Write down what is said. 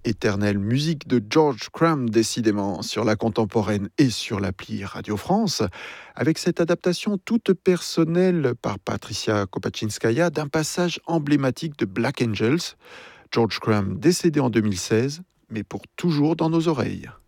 Éternelle musique de George Crumb, décidément, sur la contemporaine et sur l'appli Radio France, avec cette adaptation toute personnelle par Patricia Kopachinskaya d'un passage emblématique de Black Angels, George Crumb décédé en 2016, mais pour toujours dans nos oreilles.